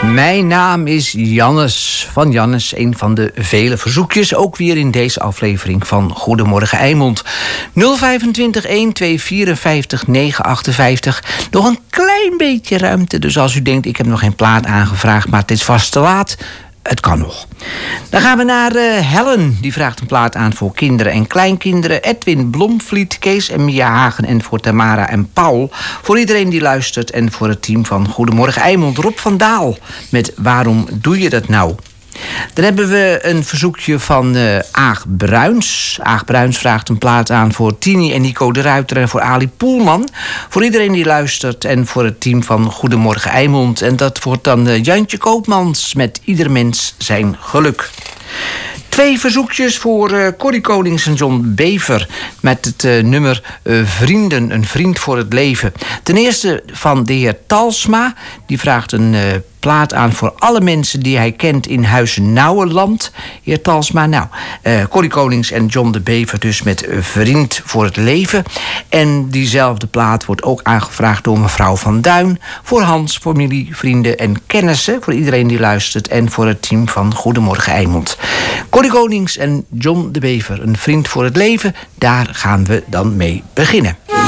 Mijn naam is Jannes van Jannes, een van de vele verzoekjes. Ook weer in deze aflevering van Goedemorgen Eimond. 025 1254 958. Nog een klein beetje ruimte. Dus als u denkt, ik heb nog geen plaat aangevraagd, maar het is vast te laat. Het kan nog. Dan gaan we naar Helen. Die vraagt een plaat aan voor kinderen en kleinkinderen. Edwin Blomvliet, Kees en Mia Hagen. En voor Tamara en Paul. Voor iedereen die luistert. En voor het team van Goedemorgen Eimond. Rob van Daal met Waarom doe je dat nou? Dan hebben we een verzoekje van Aag Bruins. Aag Bruins vraagt een plaat aan voor Tini en Nico de Ruiter en voor Ali Poelman. Voor iedereen die luistert en voor het team van Goedemorgen Eimond. En dat wordt dan Jantje Koopmans met Ieder mens zijn geluk. 2 verzoekjes voor Corrie Konings en John Bever met het nummer Vrienden, een vriend voor het leven. Ten eerste van de heer Talsma. Die vraagt een plaat aan voor alle mensen die hij kent in Huizen-Nouwenland. Heer Talsma, nou, Corrie Konings en John de Bever dus met Vriend voor het leven. En diezelfde plaat wordt ook aangevraagd door mevrouw Van Duin. Voor Hans, familie, vrienden en kennissen. Voor iedereen die luistert en voor het team van Goedemorgen Eimond. Corrie Konings en John de Bever, een vriend voor het leven. Daar gaan we dan mee beginnen.